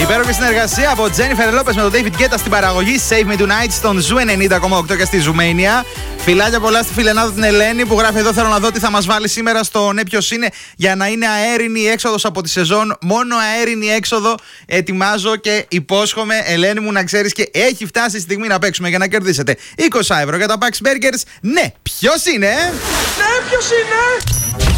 Υπέροχη συνεργασία από Jennifer Lopez με τον David Guetta στην παραγωγή. Save Me Tonight στον Ζου 90,8 και στη Ζουμania. Φιλάκια πολλά στη φιλενάδα την Ελένη που γράφει εδώ: θέλω να δω τι θα μας βάλει σήμερα στο ναι ποιος είναι, για να είναι αέρινη η έξοδος από τη σεζόν. Μόνο αέρινη έξοδο ετοιμάζω και υπόσχομαι, Ελένη μου, να ξέρεις, και έχει φτάσει η στιγμή να παίξουμε για να κερδίσετε 20 ευρώ για τα Pax Burgers. Ναι, ποιος είναι? Ναι, ποιος είναι?